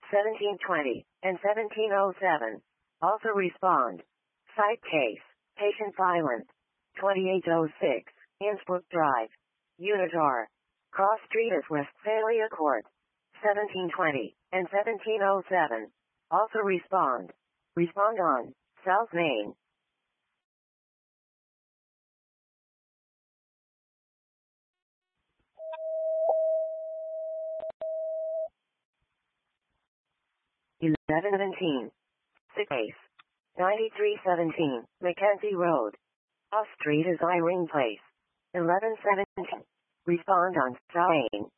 1720, and 1707. Also respond. Site case. Patient silent. 2806. Innsbruck Drive. Unit R. Cross Street is Westphalia Court. 1720, and 1707. Also respond. Respond on. South Main. Eleven 17. Six case. 9317. Mackenzie Road. Off Street is Irene Place. 1117. Respond on South Main.